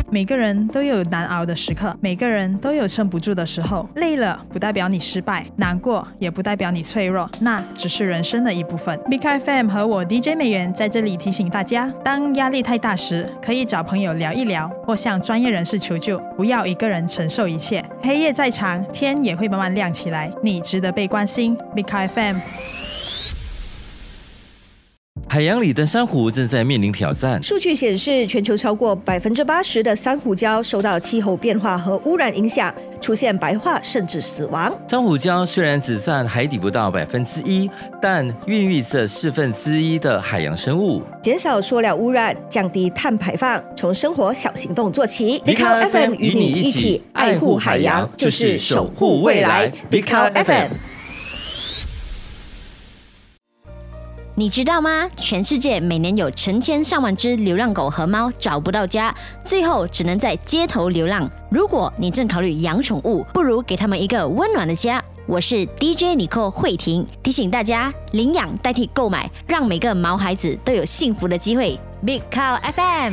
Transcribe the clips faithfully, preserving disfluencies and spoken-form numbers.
每个人都有难熬的时刻，每个人都有撑不住的时候。累了不代表你失败，难过也不代表你脆弱，那只是人生的一部分。Big F M 和我 D J 美元在这里提醒大家，当压力太大时，可以找朋友聊一聊，或向专业人士求救，不要一个人承受一切。黑夜再长，天也会慢慢亮起来，你值得被关心。Big F M。 海洋里的珊瑚正在面临挑战。 数据显示，全球超过百分之八十的珊瑚礁受到气候变化和污染影响，出现白化甚至死亡。 珊瑚礁虽然只占海底不到百分之一，但孕育着四分之一的海洋生物。 减少塑料污染，降低碳排放，从生活小行动做起。 Big Cow F M 与你一起爱护海洋，就是守护未来。Big Cow F M。 你知道吗？全世界每年有成千上万只流浪狗和猫找不到家，最后只能在街头流浪。如果你正考虑养宠物，不如给他们一个温暖的家。我是 D J Nicole 慧婷，提醒大家领养代替购买，让每个毛孩子都有幸福的机会。Big Cow F M。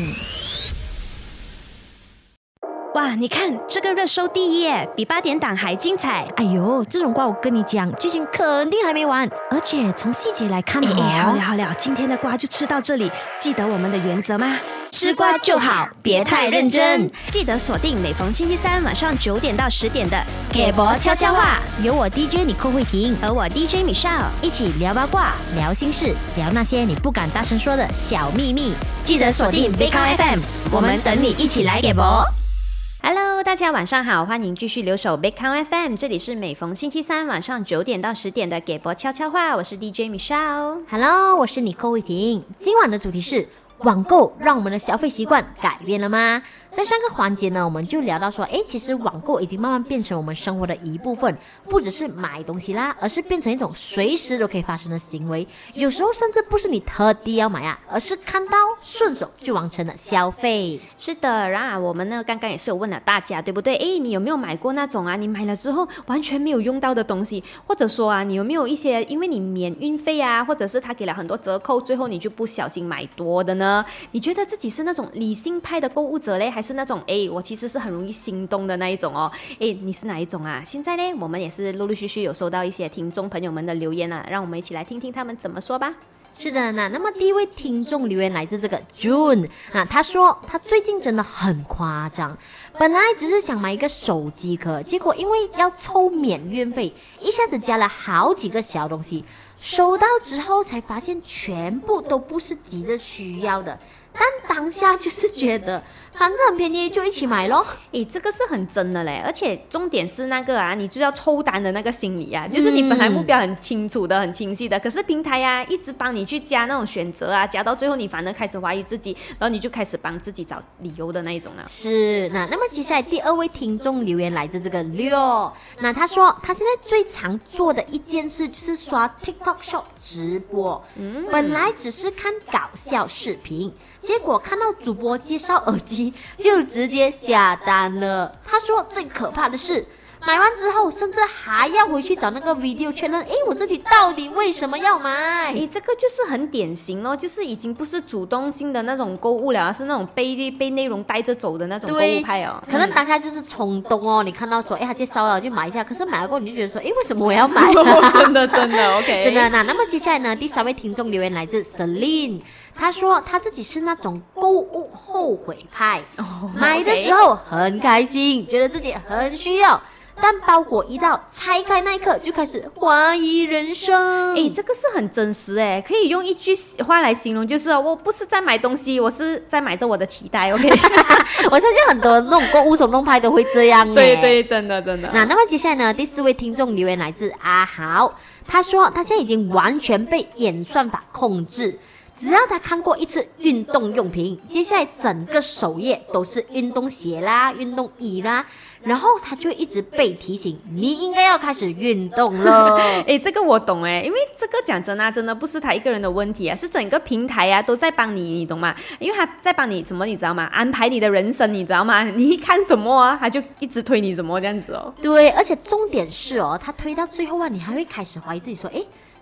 哇，你看这个热搜第一耶，比八点档还精彩。 哎呦，这种瓜我跟你讲，剧情肯定还没完，而且从细节来看， 哎哎，好了好了，今天的瓜就吃到这里。记得我们的原则吗？吃瓜就好，别太认真。记得锁定每逢星期三晚上九点到十点的给博悄悄话，有我 D J Nicole慧婷和我 D J Michelle 一起聊八卦、聊心事、聊那些你不敢大声说的小秘密。 记得锁定 Big Cow F M， 我们等你一起来给博。Hello， 大家晚上好，欢迎继续留守 Big Cow F M， 这里是每逢星期三晚上九点到十点的给博悄悄话，我是 D J Michelle。Hello， 我是Nicole慧婷。今晚的主题是网购让我们的消费习惯改变了吗？在上个环节呢，我们就聊到说，诶，其实网购已经慢慢变成我们生活的一部分，不只是买东西啦，而是变成一种随时都可以发生的行为。有时候甚至不是你特地要买啊，而是看到顺手就完成了消费。 是的，然而我们呢，刚刚也是有问了大家，对不对？诶，你有没有买过那种啊，你买了之后完全没有用到的东西？或者说啊，你有没有一些因为你免运费啊，或者是他给了很多折扣，最后你就不小心买多的呢？你觉得自己是那种理性派的购物者嘞，还是那种诶我其实是很容易心动的那一种哦？诶你是哪一种啊？现在呢，我们也是陆陆续续有收到一些听众朋友们的留言啊，让我们一起来听听他们怎么说吧。 是的，那那么第一位听众留言来自这个 June 啊，他说他最近真的很夸张，本来只是想买一个手机壳，结果因为要凑免运费，一下子加了好几个小东西，收到之后才发现全部都不是急着需要的，但当下就是觉得反正很便宜就一起买咯。 诶这个是很真的嘞，而且重点是那个啊，你就要抽单的那个心理啊，就是你本来目标很清楚的、很清晰的，可是平台啊一直帮你去加那种选择啊，加到最后你反而开始怀疑自己，然后你就开始帮自己找理由的那一种了。 是，那那么接下来第二位听众留言来自这个六，那他说他现在最常做的一件事就是刷 TikTok Shop 直播，嗯，本来只是看搞笑视频，结果看到主播介绍耳机就直接下单了。他说最可怕的是买完之后甚至还要回去找那个 video 确认，诶我自己到底为什么要买。 诶这个就是很典型咯，就是已经不是主动性的那种购物了，是那种被被内容带着走的那种购物派哦。 可能当下就是冲动哦，你看到说诶他介绍了就买一下，可是买了过后你就觉得说诶为什么我要买真的真的 OK 真的。那那么接下来呢，第三位听众留言来自 Celine，他说他自己是那种购物后悔派， oh, 买的时候很开心，觉得自己很需要，但包裹一到拆开那一刻就开始怀疑人生。 诶这个是很真实诶，可以用一句话来形容，就是我不是在买东西，我是在买着我的期待 OK 我相信很多那种购物冲动派都会这样。 对对，真的真的。 那那么接下来呢，第四位听众留言来自阿豪，他说他现在已经完全被演算法控制，只要他看过一次运动用品，接下来整个首页都是运动鞋啦、运动衣啦，然后他就一直被提醒你应该要开始运动了。 诶这个我懂诶，因为这个讲真啊，真的不是他一个人的问题啊，是整个平台啊都在帮你，你懂吗？因为他在帮你什么你知道吗？安排你的人生，你知道吗？你一看什么啊，他就一直推你什么这样子哦。 对，而且重点是哦，他推到最后啊，你还会开始怀疑自己说，诶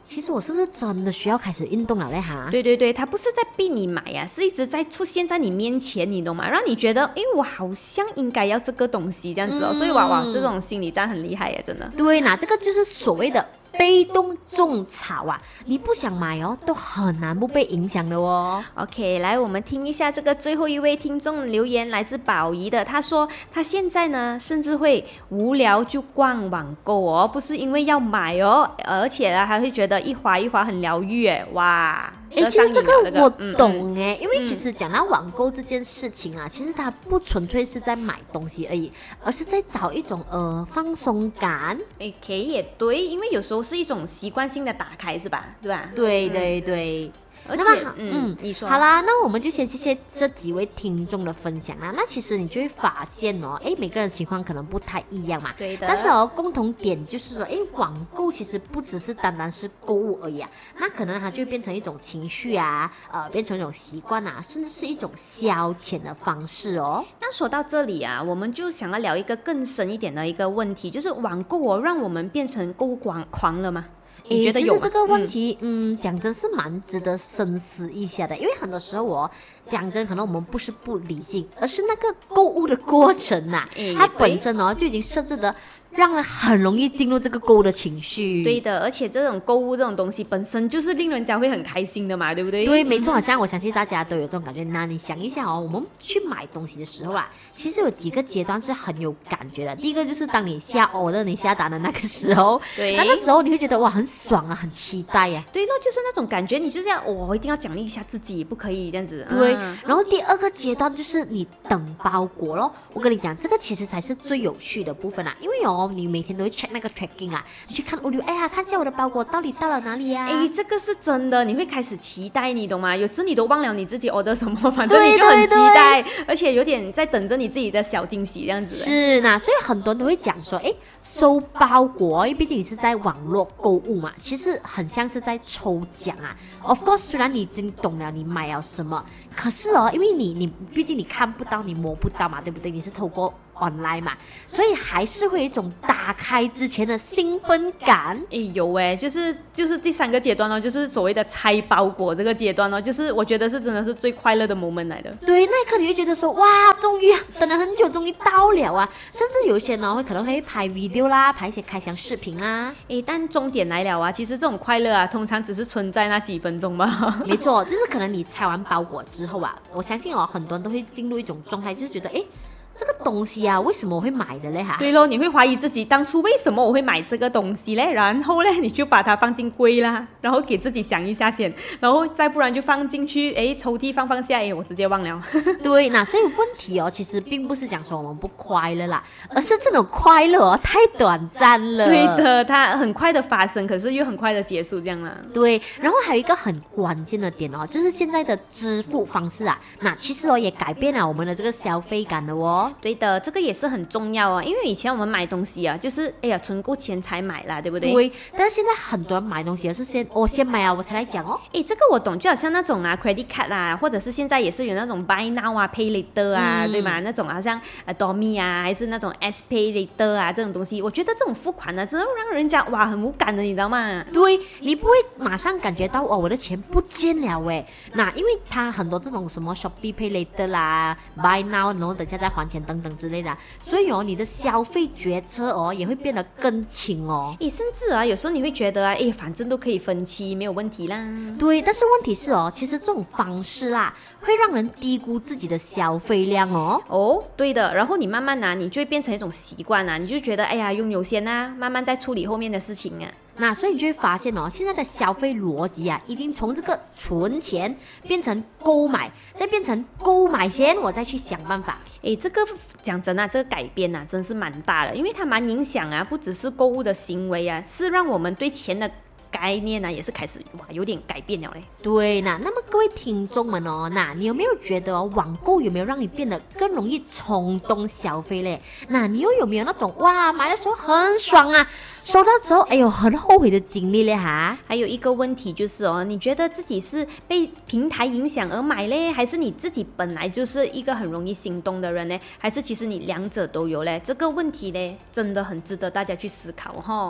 其实我是不是真的需要开始运动了嘞哈？ 对对对，他不是在逼你买呀、啊，是一直在出现在你面前，你懂吗？让你觉得，哎，我好像应该要这个东西这样子哦。嗯、所以哇哇，这种心理战很厉害呀，真的。 对，那这个就是所谓的被动种草啊，你不想买哦，都很难不被影响的哦。 OK， 来，我们听一下这个最后一位听众留言，来自宝仪的，他说他现在呢，甚至会无聊就逛网购哦，不是因为要买哦，而且呢还会觉得一滑一滑很疗愈哎，哇！ 哎，其实这个我懂哎、 嗯， 因为其实讲到网购这件事情啊，嗯、其实它不纯粹是在买东西而已，而是在找一种呃放松感。 OK， 也对，因为有时候是一种习惯性的打开，是吧？对吧？ 对对对。 而且，嗯，嗯你说好啦，那我们就先谢谢这几位听众的分享啦。那其实你就会发现哦，哎，每个人情况可能不太一样嘛。 对的。 但是哦，共同点就是说，哎，网购其实不只是单单是购物而已啊，那可能它就会变成一种情绪啊，呃，变成一种习惯啊，甚至是一种消遣的方式哦。 那说到这里啊，我们就想要聊一个更深一点的一个问题，就是网购哦，让我们变成购物狂狂了吗？你觉得有吗？ 其实这个问题，嗯，讲、嗯、真是蛮值得深思一下的，因为很多时候我讲真，可能我们不是不理性，而是那个购物的过程呐、啊，它本身哦就已经设置的。让人很容易进入这个购物的情绪。 对的，而且这种购物这种东西本身就是令人家会很开心的嘛，对不对？ 对，没错，好像我相信大家都有这种感觉。那你想一下哦，我们去买东西的时候啊，其实有几个阶段是很有感觉的。第一个就是当你下 order 你下单的那个时候， 对， 那个时候你会觉得哇很爽啊，很期待呀、啊。 对，那就是那种感觉，你就是要、哦、我一定要奖励一下自己，不可以这样子。 对， 啊、 然后第二个阶段就是你等包裹咯。我跟你讲，这个其实才是最有趣的部分啊，因为哦，你每天都会 check 那个 tracking 啊，你去看物流，哎呀，看一下我的包裹到底到了哪里呀、啊？ 哎，这个是真的，你会开始期待，你懂吗？有时你都忘了你自己 order 什么，反正你就很期待，对对对，而且有点在等着你自己的小惊喜这样子。 是那，所以很多人都会讲说，哎，收包裹，因为毕竟你是在网络购物嘛，其实很像是在抽奖啊。Of course， 虽然你已经懂了你买了什么，可是哦，因为你你毕竟你看不到，你摸不到嘛，对不对？你是透过online 嘛，所以还是会有一种打开之前的兴奋感。 哎，有哎，就是就是第三个阶段哦，就是所谓的拆包裹这个阶段哦，就是我觉得是真的是最快乐的 moment 来的。 对，那一刻你会觉得说，哇，终于等了很久，终于到了啊！甚至有些呢，会可能会拍 video 啦，拍一些开箱视频啊。 哎，但重点来了啊，其实这种快乐啊，通常只是存在那几分钟吧。 没错，就是可能你拆完包裹之后啊，我相信哦，很多人都会进入一种状态，就是觉得，哎。这个东西啊，为什么我会买的嘞哈？ 对咯，你会怀疑自己当初为什么我会买这个东西嘞？然后嘞，你就把它放进柜啦，然后给自己想一下先，然后再不然就放进去，哎，抽屉放放下，哎，我直接忘了。 对，那所以问题哦，其实并不是讲说我们不快乐啦，而是这种快乐哦太短暂了。 对的，它很快的发生，可是又很快的结束，这样啦。 对，然后还有一个很关键的点哦，就是现在的支付方式啊，那其实哦也改变了我们的这个消费感了哦。 对的，这个也是很重要哦，因为以前我们买东西啊，就是哎呀存够钱才买啦，对不对？ 对，但是现在很多人买东西是先我、哦、先买啊，我才来讲哦。 哎，这个我懂，就好像那种啊 credit card 啊，或者是现在也是有那种 buy now 啊 pay later 啊，嗯、对吗？那种好像呃 Domi 啊，还是那种 S pay later 啊这种东西，我觉得这种付款呢，真的让人家哇很无感的，你知道吗？ 对，你不会马上感觉到哦我的钱不见了哎，那因为它很多这种什么 Shopee pay later 啦 ，buy now 然后等下再还钱等等之类的，所以哦，你的消费决策哦也会变得更轻哦。 诶，甚至啊，有时候你会觉得啊，诶，反正都可以分期，没有问题啦。 对，但是问题是哦，其实这种方式啦，会让人低估自己的消费量哦。 哦，对的，然后你慢慢啊，你就会变成一种习惯啊，你就觉得哎呀，拥有先啊，慢慢再处理后面的事情啊。 那所以你就会发现哦，现在的消费逻辑啊，已经从这个存钱变成购买，再变成购买先，我再去想办法。 诶，这个讲真啊，这个改变啊，真是蛮大的，因为它蛮影响啊，不只是购物的行为啊，是让我们对钱的概念呢、啊，也是开始哇有点改变了嘞。 对，那那么各位听众们哦，那你有没有觉得哦，网购有没有让你变得更容易冲动消费嘞？那你又有没有那种哇买的时候很爽啊，收到之后哎呦很后悔的经历嘞哈？ 还有一个问题就是哦，你觉得自己是被平台影响而买嘞，还是你自己本来就是一个很容易心动的人呢？还是其实你两者都有嘞？这个问题嘞，真的很值得大家去思考哈。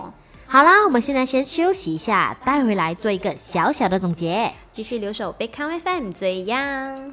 好啦，我们现在先休息一下，待回来做一个小小的总结。 继续留守贝康 F M 最样。